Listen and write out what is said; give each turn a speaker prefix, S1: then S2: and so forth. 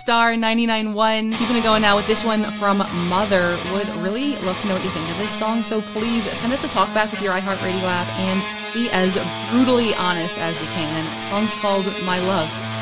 S1: Star 99.1. Keeping it going now with this one from Mother. Would really love to know what you think of this song, so please send us a talk back with your iHeartRadio app and be as brutally honest as you can. The song's called My Love.